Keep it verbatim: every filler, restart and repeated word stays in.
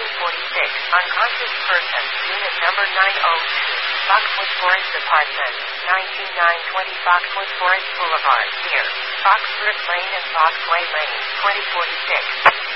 forty-six, unconscious person, unit number nine oh two, Foxwood Forest Apartment, nineteen nine twenty Foxwood Forest Boulevard, near Foxford Lane and Foxway Lane, twenty forty-six.